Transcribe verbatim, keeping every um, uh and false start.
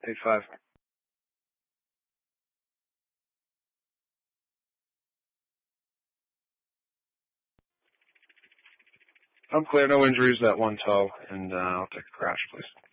eight five. I'm clear. No injuries, that one toe, and uh, I'll take a crash, please.